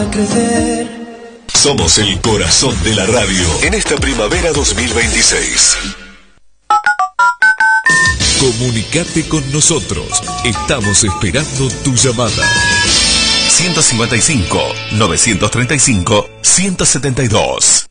Somos el corazón de la radio en esta primavera 2026. Comunicate con nosotros. Estamos esperando tu llamada. 155 935 172.